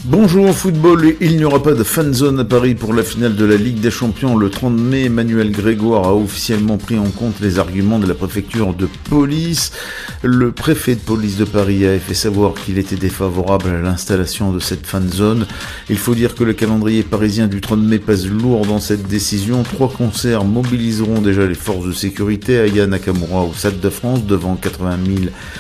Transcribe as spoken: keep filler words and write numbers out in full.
Bonjour football, il n'y aura pas de fan zone à Paris pour la finale de la Ligue des Champions le trente mai. Emmanuel Grégoire a officiellement pris en compte les arguments de la préfecture de police. Le préfet de police de Paris a fait savoir qu'il était défavorable à l'installation de cette fan zone. Il faut dire que le calendrier parisien du trente mai pèse lourd dans cette décision. Trois concerts mobiliseront déjà les forces de sécurité à Aya Nakamura au Stade de France devant quatre-vingt mille